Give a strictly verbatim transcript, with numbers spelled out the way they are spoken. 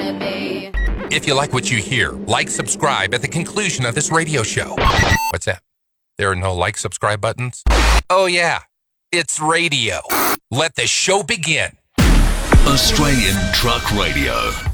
be. If you like what you hear, like, subscribe at the conclusion of this radio show. What's that? There are no like, subscribe buttons? Oh, yeah. It's radio. Let the show begin. Australian Truck Radio.